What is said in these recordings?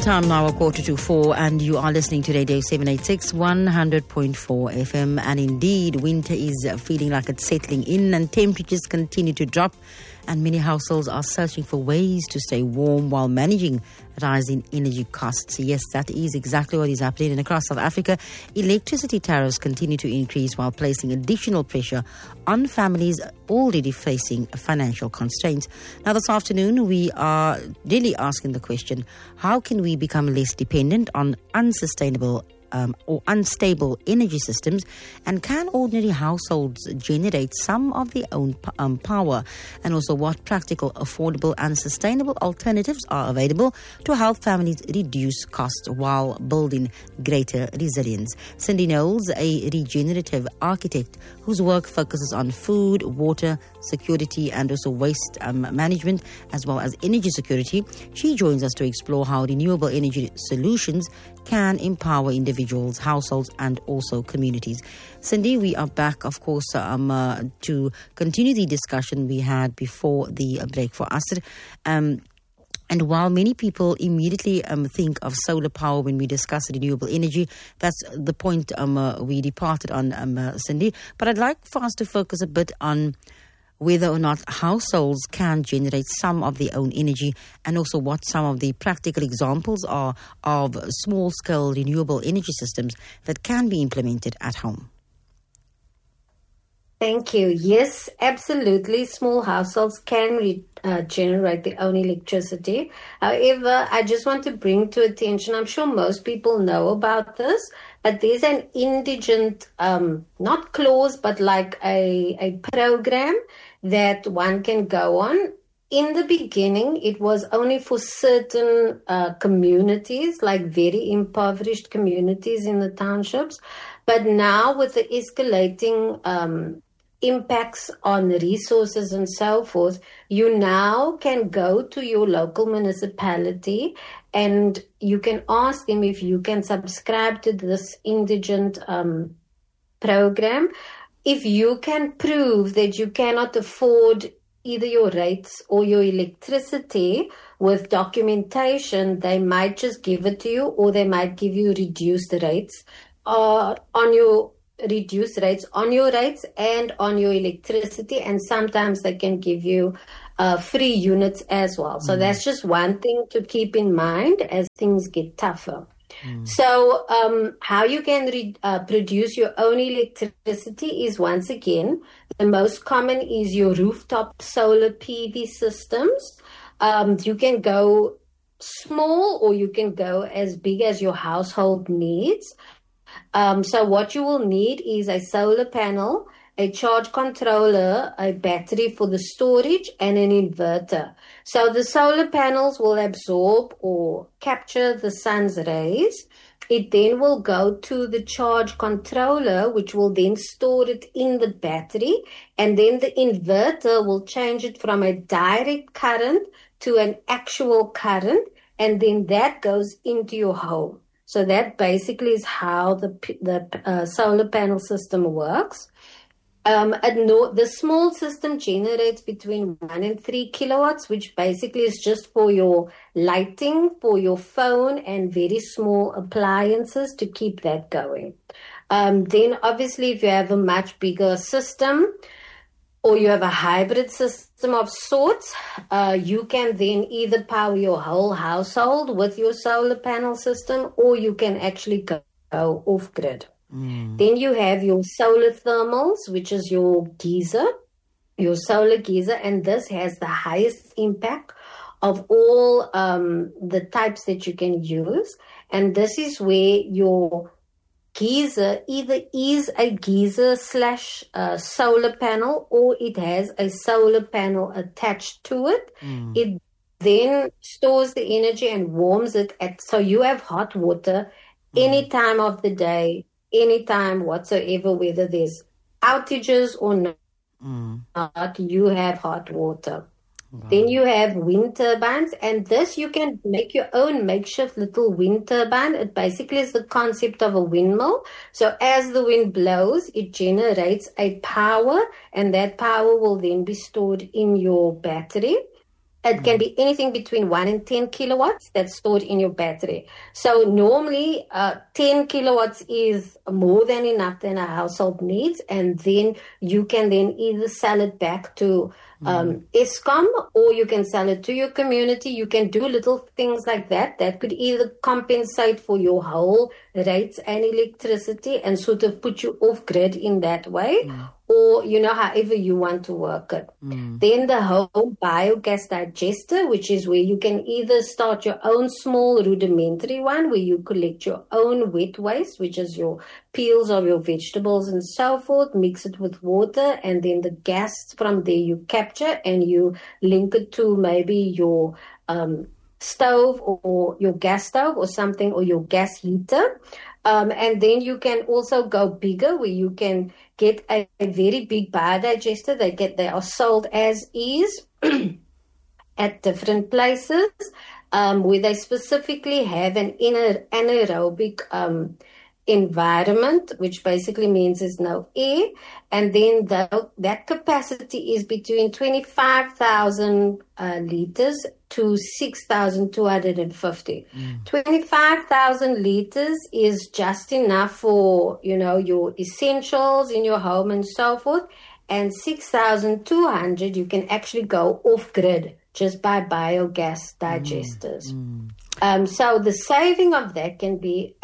time now, 4:45, and you are listening to Radio 786, 100.4 FM. And indeed, winter is feeling like it's settling in, and temperatures continue to drop. And many households are searching for ways to stay warm while managing rising energy costs. Yes, that is exactly what is happening. And across South Africa, electricity tariffs continue to increase while placing additional pressure on families already facing financial constraints. Now, this afternoon, we are really asking the question, how can we become less dependent on unsustainable or unstable energy systems, and can ordinary households generate some of their own power? And also, what practical, affordable and sustainable alternatives are available to help families reduce costs while building greater resilience? Cindy Knowles, a regenerative architect whose work focuses on food, water, security and also waste management as well as energy security. She joins us to explore how renewable energy solutions can empower individuals, households and also communities. Cindy, we are back, of course, to continue the discussion we had before the break for us. And while many people immediately think of solar power when we discuss renewable energy, that's the point we departed on, Cindy. But I'd like for us to focus a bit on whether or not households can generate some of their own energy, and also what some of the practical examples are of small-scale renewable energy systems that can be implemented at home. Thank you. Yes, absolutely. Small households can generate their own electricity. However, I just want to bring to attention, I'm sure most people know about this, but there's an indigent, not clause, but like a program that one can go on. In the beginning, it was only for certain communities, like very impoverished communities in the townships. But now with the escalating impacts on resources and so forth, you now can go to your local municipality and you can ask them if you can subscribe to this indigent program. If you can prove that you cannot afford either your rates or your electricity with documentation, they might just give it to you, or they might give you reduced rates on your rates and on your electricity, and sometimes they can give you free units as well. So that's just one thing to keep in mind as things get tougher. So how you can produce your own electricity is, once again, the most common is your rooftop solar PV systems. You can go small or you can go as big as your household needs. So what you will need is a solar panel, a charge controller, a battery for the storage, and an inverter. So the solar panels will absorb or capture the sun's rays. It then will go to the charge controller, which will then store it in the battery. And then the inverter will change it from a direct current to an actual current. And then that goes into your home. So that basically is how the solar panel system works. The small system generates between 1 and 3 kilowatts, which basically is just for your lighting, for your phone, and very small appliances to keep that going. Then obviously, if you have a much bigger system, or you have a hybrid system of sorts, you can then either power your whole household with your solar panel system, or you can actually go off-grid. Then you have your solar thermals, which is your geyser, your solar geyser, and this has the highest impact of all the types that you can use. And this is where your geyser either is a geyser slash solar panel, or it has a solar panel attached to it. It then stores the energy and warms it so you have hot water any time of the day, anytime whatsoever, whether there's outages or not, you have hot water. Wow. Then you have wind turbines, and this you can make your own makeshift little wind turbine. It basically is the concept of a windmill. So as the wind blows, it generates a power, and that power will then be stored in your battery. It can be anything between 1 and 10 kilowatts that's stored in your battery. So normally 10 kilowatts is more than enough than a household needs. And then you can then either sell it back to Eskom, or you can sell it to your community. You can do little things like that could either compensate for your whole rates and electricity and sort of put you off grid in that way. Or, however you want to work it. Then the home biogas digester, which is where you can either start your own small rudimentary one where you collect your own wet waste, which is your peels of your vegetables and so forth, mix it with water, and then the gas from there you capture and you link it to maybe your stove or your gas stove or something, or your gas heater. And then you can also go bigger, where you can get a very big biodigester. They are sold as is at different places, where they specifically have an anaerobic environment, which basically means there's no air. And then that capacity is between 25,000 liters to 6,250. 25,000 liters is just enough for, your essentials in your home and so forth. And 6,200, you can actually go off grid just by biogas digesters. So the saving of that can be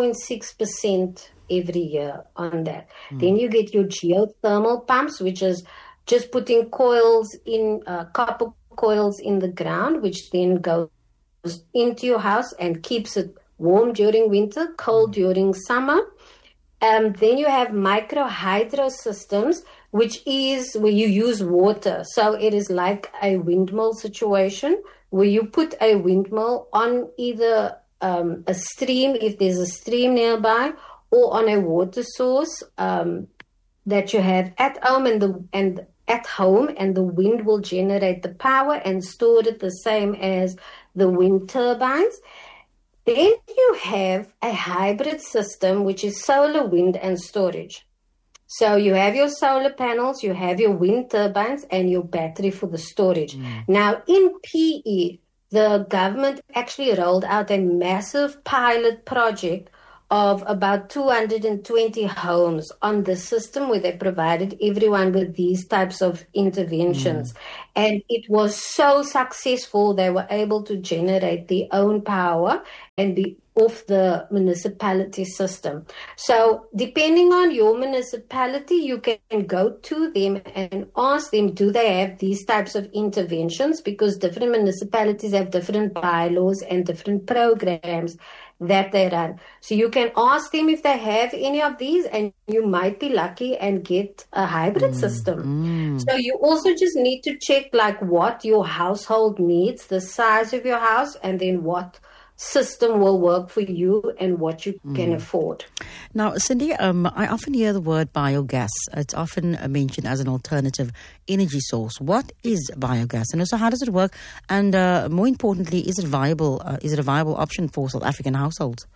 8.6% every year on that. Then you get your geothermal pumps, which is just putting coils in, copper coils in the ground, which then goes into your house and keeps it warm during winter, cold during summer. Then you have micro hydro systems, which is where you use water. So it is like a windmill situation, where you put a windmill on either a stream, if there's a stream nearby, or on a water source that you have at home, and the wind will generate the power and store it the same as the wind turbines. Then you have a hybrid system, which is solar, wind, and storage. So you have your solar panels, you have your wind turbines, and your battery for the storage. Now, in PE, the government actually rolled out a massive pilot project of about 220 homes on the system, where they provided everyone with these types of interventions. And it was so successful, they were able to generate their own power and be off the municipality system. So depending on your municipality, you can go to them and ask them, do they have these types of interventions? Because different municipalities have different bylaws and different programs that they run. So you can ask them if they have any of these, and you might be lucky and get a hybrid system. So you also just need to check like what your household needs, the size of your house, and then what system will work for you and what you can afford. Now, Cindy, I often hear the word biogas. It's often mentioned as an alternative energy source. What is biogas, and also how does it work? And more importantly, is it viable? Is it a viable option for South African households?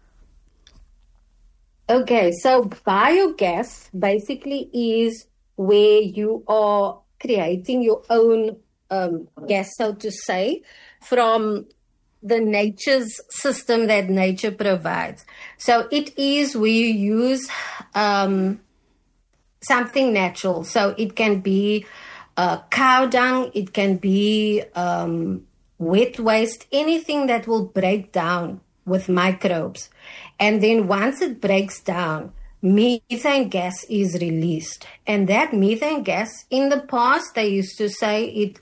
Okay, so biogas basically is where you are creating your own gas, so to say, from the nature's system that nature provides. So it is where you use something natural. So it can be cow dung, it can be wet waste, anything that will break down with microbes. And then once it breaks down, methane gas is released. And that methane gas, in the past, they used to say it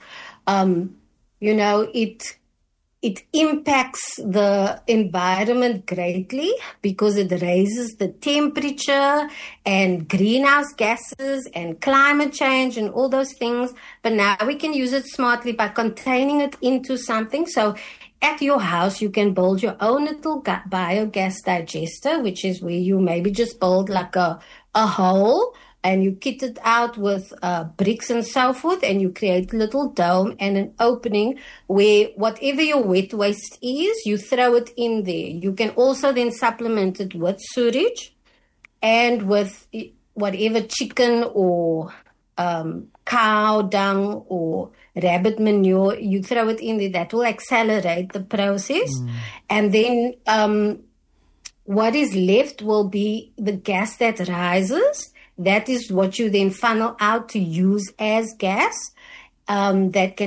impacts the environment greatly because it raises the temperature and greenhouse gases and climate change and all those things. But now we can use it smartly by containing it into something. So at your house, you can build your own little biogas digester, which is where you maybe just build like a hole, and you kit it out with bricks and so forth, and you create a little dome and an opening where whatever your wet waste is, you throw it in there. You can also then supplement it with sewage and with whatever chicken or cow dung or rabbit manure, you throw it in there, that will accelerate the process. And then what is left will be the gas that rises. That is what you then funnel out to use as gas. That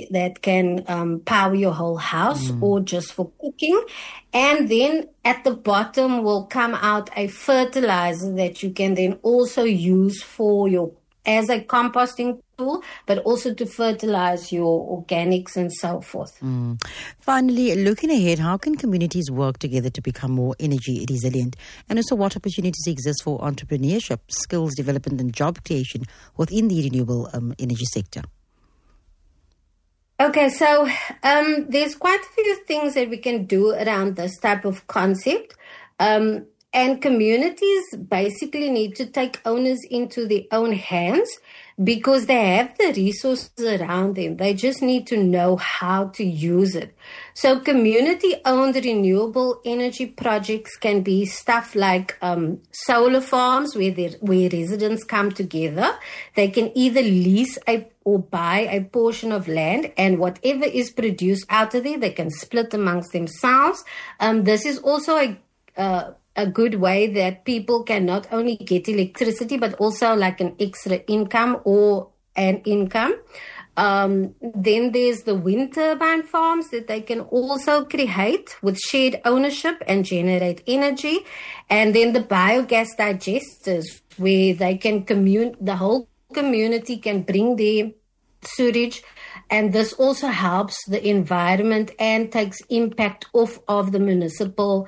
can power your whole house or just for cooking. And then at the bottom will come out a fertilizer that you can then also use as a composting tool, but also to fertilize your organics and so forth. Finally, looking ahead, how can communities work together to become more energy resilient? And also, what opportunities exist for entrepreneurship, skills development and job creation within the renewable energy sector? Okay, so there's quite a few things that we can do around this type of concept. And communities basically need to take owners into their own hands because they have the resources around them. They just need to know how to use it. So community-owned renewable energy projects can be stuff like solar farms where residents come together. They can either lease or buy a portion of land, and whatever is produced out of there, they can split amongst themselves. This is also a good way that people can not only get electricity, but also like an extra income or an income. Then there's the wind turbine farms that they can also create with shared ownership and generate energy. And then the biogas digesters where they can the whole community can bring their sewage. And this also helps the environment and takes impact off of the municipal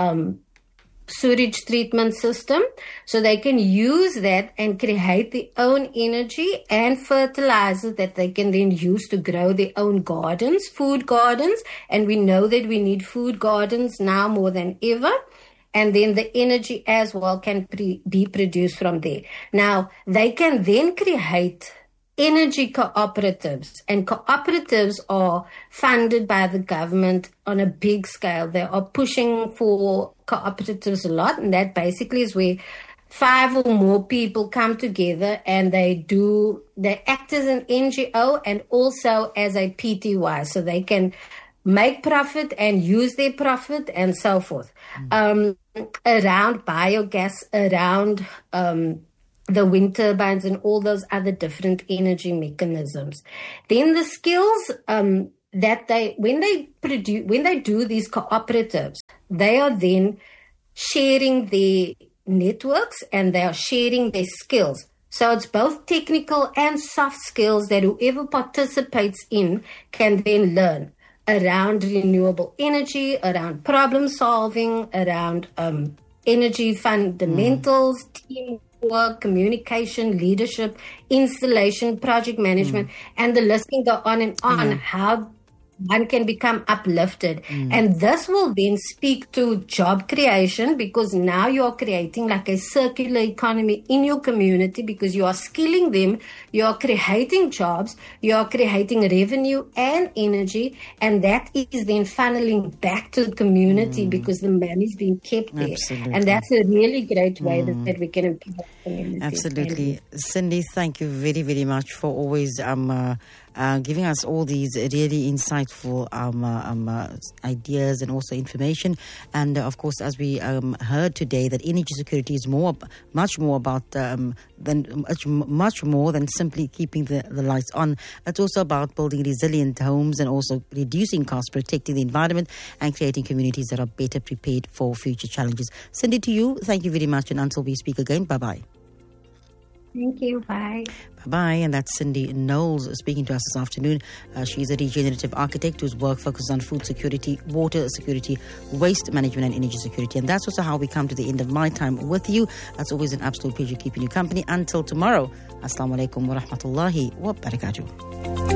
sewage treatment system. So they can use that and create their own energy and fertilizer that they can then use to grow their own gardens, food gardens. And we know that we need food gardens now more than ever. And then the energy as well can be produced from there. Now, they can then create energy cooperatives, and cooperatives are funded by the government on a big scale. They are pushing for cooperatives a lot, and that basically is where 5 or more people come together and they act as an NGO and also as a PTY, so they can make profit and use their profit and so forth. Around biogas, around the wind turbines and all those other different energy mechanisms. Then the skills that when they do these cooperatives, they are then sharing their networks and they are sharing their skills. So it's both technical and soft skills that whoever participates in can then learn around renewable energy, around problem solving, around energy fundamentals, teamwork, communication, leadership, installation, project management, and the list can go on and on, how one can become uplifted. And this will then speak to job creation, because now you are creating like a circular economy in your community, because you are skilling them, you are creating jobs, you are creating revenue and energy, and that is then funneling back to the community because the money is being kept there. Absolutely. And that's a really great way that we can improve the community. Absolutely. Cindy, thank you very, very much for always giving us all these really insightful ideas and also information. And of course, as we heard today, that energy security is much more than simply keeping the lights on. It's also about building resilient homes and also reducing costs, protecting the environment, and creating communities that are better prepared for future challenges. Cindy, to you, thank you very much. And until we speak again, bye-bye. Thank you. Bye. Bye-bye. And that's Cindy Knowles speaking to us this afternoon. She's a regenerative architect whose work focuses on food security, water security, waste management and energy security. And that's also how we come to the end of my time with you. That's always an absolute pleasure keeping you company. Until tomorrow, Assalamu alaikum wa rahmatullahi wa barakatuh.